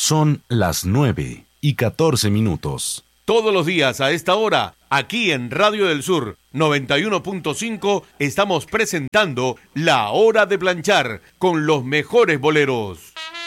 Son las 9:14. Todos los días a esta hora, aquí en Radio del Sur 91.5, estamos presentando La Hora de Planchar con los mejores boleros.